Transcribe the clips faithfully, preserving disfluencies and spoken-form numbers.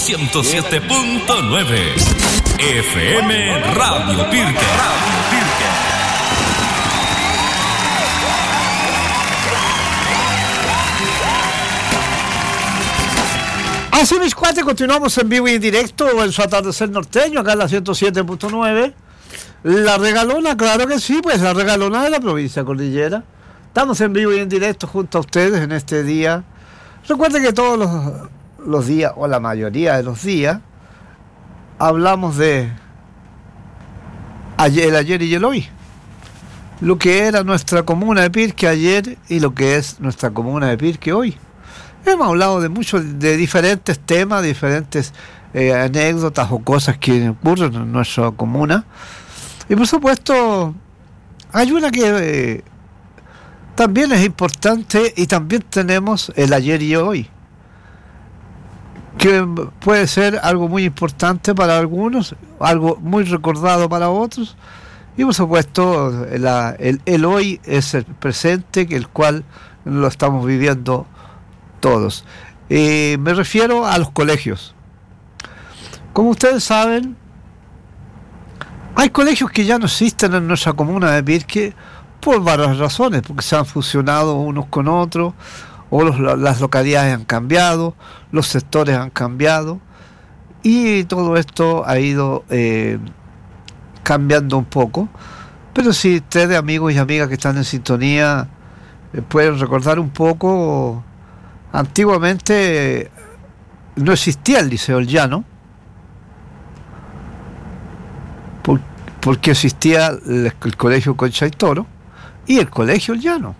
ciento siete punto nueve. F M Radio Pirque. Radio Pirque. Hace mis cuates, continuamos en vivo y en directo en su atardecer norteño, acá en la ciento siete punto nueve. La regalona, claro que sí, pues la regalona de la provincia Cordillera. Estamos en vivo y en directo junto a ustedes en este día. Recuerden que todos los, los días, o la mayoría de los días, hablamos de ayer, el ayer y el hoy. Lo que era nuestra comuna de Pirque ayer y lo que es nuestra comuna de Pirque hoy. Hemos hablado de muchos, de diferentes temas, diferentes eh, anécdotas o cosas que ocurren en nuestra comuna. Y por supuesto, hay una que eh, también es importante y también tenemos el ayer y hoy, que puede ser algo muy importante para algunos, algo muy recordado para otros. Y por supuesto, la, el, el hoy es el presente, que el cual lo estamos viviendo todos. Eh, me refiero a los colegios. Como ustedes saben, hay colegios que ya no existen en nuestra comuna de Pirque por varias razones, porque se han fusionado unos con otros, o los, las localidades han cambiado, los sectores han cambiado, y todo esto ha ido eh, cambiando un poco. Pero si ustedes, amigos y amigas que están en sintonía, eh, pueden recordar un poco. Antiguamente no existía el Liceo El Llano, por, porque existía el, el Colegio Concha y Toro y el Colegio El Llano,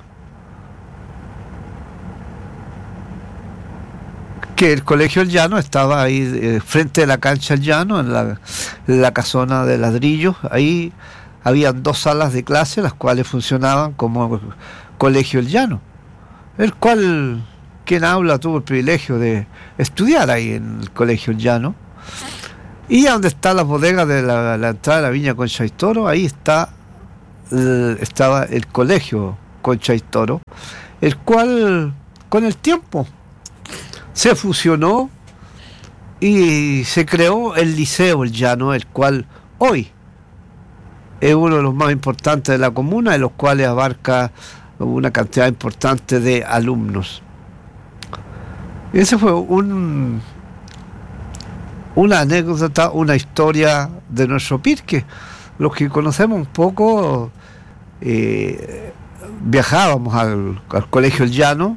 que el Colegio El Llano estaba ahí eh, frente a la cancha El Llano, en la, en la casona de ladrillos. Ahí habían dos salas de clase, las cuales funcionaban como Colegio El Llano, el cual quien habla tuvo el privilegio de estudiar ahí en el Colegio El Llano. Y donde están las bodegas de la, la entrada de la Viña Concha y Toro, ahí está el, estaba el Colegio Concha y Toro, el cual con el tiempo se fusionó y se creó el Liceo El Llano, el cual hoy es uno de los más importantes de la comuna, de los cuales abarca una cantidad importante de alumnos. Ese fue un una anécdota, una historia de nuestro Pirque. Los que conocemos un poco, eh, viajábamos al, al Colegio El Llano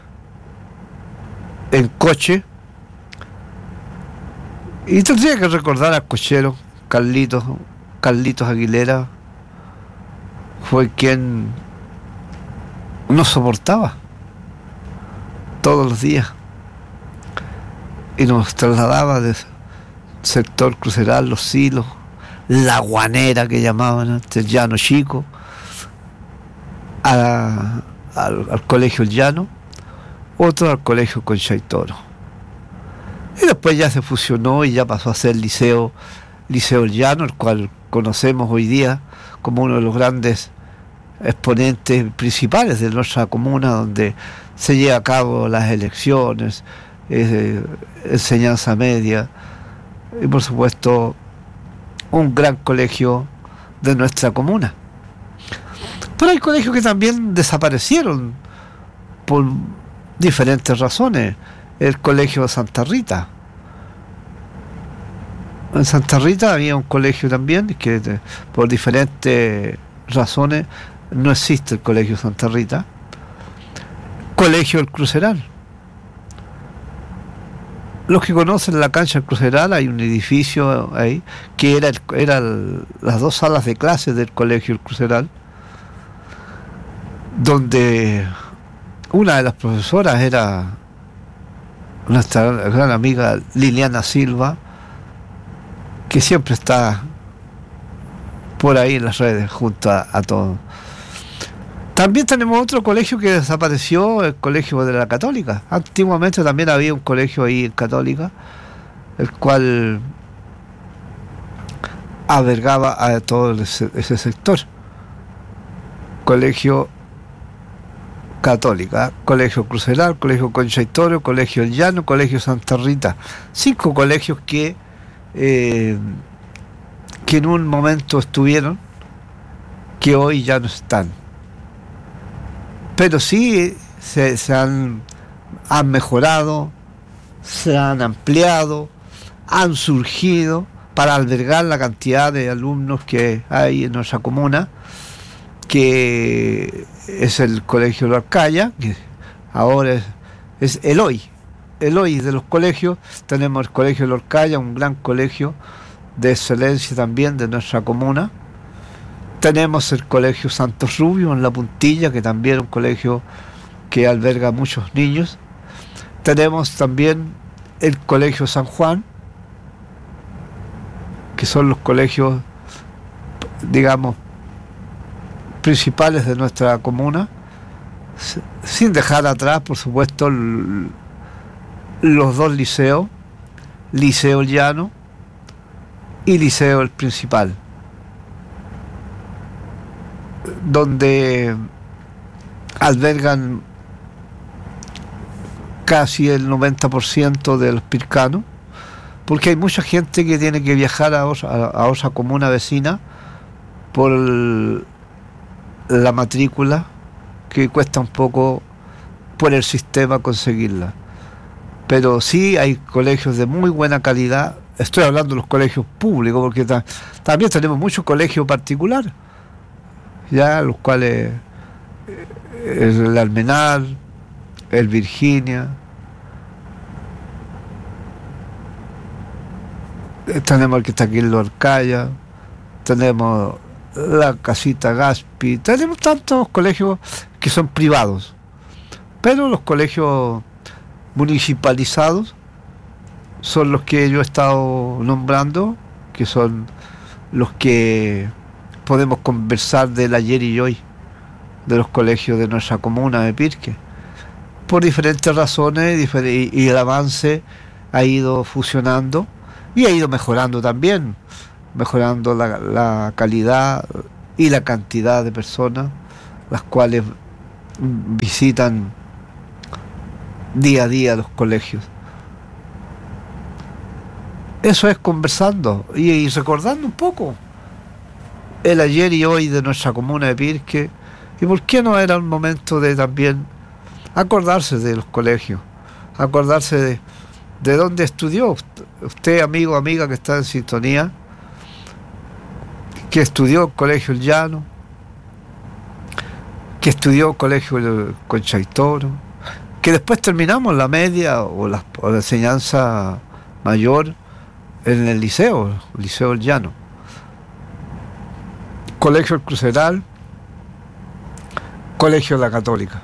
en coche, y tendría que recordar al cochero Carlitos, Carlitos Aguilera, fue quien nos soportaba todos los días y nos trasladaba del sector Cruceral, Los Silos, La Guanera, que llamaban antes, el Llano Chico, a, al, al Colegio El Llano, otro al Colegio Concha y Toro. Y después ya se fusionó y ya pasó a ser Liceo, Liceo El Llano, el cual conocemos hoy día como uno de los grandes exponentes principales de nuestra comuna, donde se lleva a cabo las elecciones, eh, enseñanza media y por supuesto un gran colegio de nuestra comuna. Pero hay colegios que también desaparecieron por diferentes razones. El Colegio de Santa Rita. En Santa Rita había un colegio también que de, por diferentes razones no existe el Colegio Santa Rita. Colegio El Cruceral. Los que conocen la cancha del Cruceral, hay un edificio ahí que era, el, era el, las dos salas de clases del Colegio El Cruceral, donde una de las profesoras era nuestra gran amiga Liliana Silva, que siempre está por ahí en las redes junto a, a todos. También tenemos otro colegio que desapareció, el Colegio de la Católica. Antiguamente también había un colegio ahí en Católica, el cual albergaba a todo ese, ese sector. Colegio católica, Colegio Cruceral, Colegio Concha y Toro, Colegio El Llano, Colegio Santa Rita. Cinco colegios que, eh, que en un momento estuvieron, que hoy ya no están. Pero sí se, se han, han mejorado, se han ampliado, han surgido para albergar la cantidad de alumnos que hay en nuestra comuna, que es el Colegio Lorcaya, que ahora es, es el hoy, el hoy de los colegios. Tenemos el Colegio Lorcaya, un gran colegio de excelencia también de nuestra comuna. Tenemos el Colegio Santos Rubio en La Puntilla, que también es un colegio que alberga a muchos niños. Tenemos también el Colegio San Juan, que son los colegios, digamos, principales de nuestra comuna, sin dejar atrás, por supuesto, l- los dos liceos, Liceo El Llano y Liceo El Principal, donde albergan casi el noventa por ciento de los pircanos, porque hay mucha gente que tiene que viajar a otra, a otra comuna vecina por el, la matrícula, que cuesta un poco por el sistema conseguirla. Pero sí hay colegios de muy buena calidad. Estoy hablando de los colegios públicos, porque ta- también tenemos muchos colegios particulares, ya los cuales eh, el Almenar, el Virginia, eh, tenemos el que está aquí en Lorcaya, tenemos la Casita Gaspi, tenemos tantos colegios que son privados, pero los colegios municipalizados son los que yo he estado nombrando, que son los que podemos conversar del ayer y hoy de los colegios de nuestra comuna de Pirque, por diferentes razones, difer- y el avance ha ido fusionando y ha ido mejorando también, mejorando la, la calidad y la cantidad de personas las cuales visitan día a día los colegios. Eso es conversando y, y recordando un poco el ayer y hoy de nuestra comuna de Pirque, y por qué no era un momento de también acordarse de los colegios, acordarse de, de dónde estudió usted, amigo o amiga que está en sintonía, que estudió el Colegio El Llano, que estudió el Colegio el Concha y Toro, que después terminamos la media o la, o la enseñanza mayor en el liceo, el Liceo El Llano, Colegio El Cruceral, Colegio La Católica,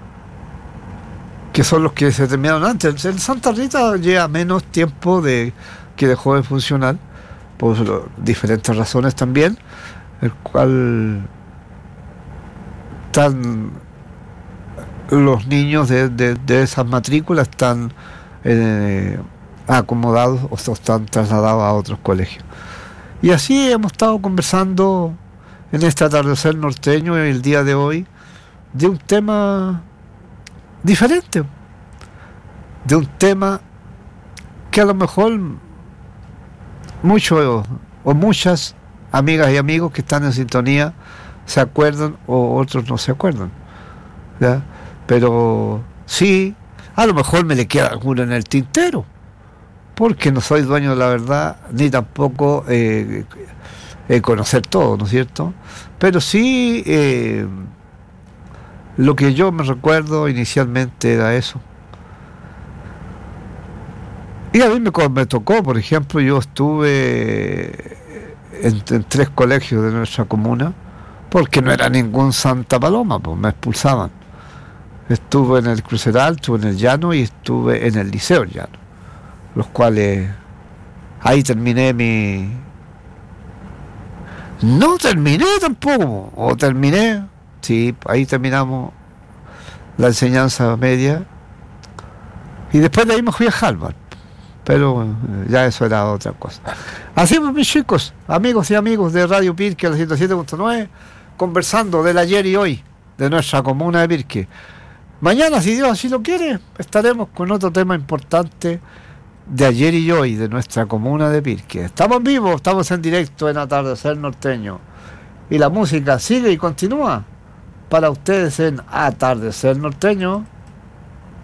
que son los que se terminaron antes. El Santa Rita lleva menos tiempo de que dejó de funcionar, por diferentes razones también, el cual están los niños de, de, de esas matrículas están eh, acomodados o están trasladados a otros colegios. Y así hemos estado conversando en este atardecer norteño el día de hoy de un tema diferente, de un tema que a lo mejor muchos o muchas amigas y amigos que están en sintonía se acuerdan o otros no se acuerdan, ¿ya? Pero sí, a lo mejor me le queda alguno en el tintero, porque no soy dueño de la verdad, ni tampoco eh, eh, conocer todo, ¿no es cierto? Pero sí, eh, lo que yo me recuerdo inicialmente era eso. Y a mí me, me tocó, por ejemplo, yo estuve en, en tres colegios de nuestra comuna, porque no era ningún Santa Paloma, pues me expulsaban. Estuve en el Cruceral, estuve en el Llano y estuve en el Liceo Llano, los cuales ahí terminé mi... No terminé tampoco, o terminé, sí, ahí terminamos la enseñanza media, y después de ahí me fui a Harvard, pero ya eso era otra cosa. Así pues, mis chicos, amigos y amigos de Radio Pirque, al ciento siete punto nueve, conversando del ayer y hoy de nuestra comuna de Pirque. Mañana, si Dios así lo quiere, estaremos con otro tema importante de ayer y hoy, de nuestra comuna de Pirque. Estamos en vivo, estamos en directo en Atardecer Norteño. Y la música sigue y continúa para ustedes en Atardecer Norteño.